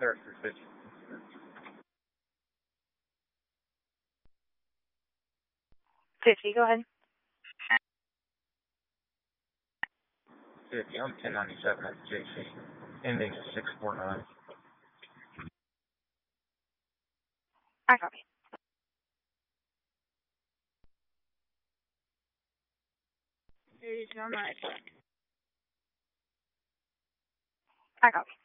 Sir, 350. 50, go ahead. 50, I'm 1097 at JC. Ending 649. I copy. It is on my side. I copy.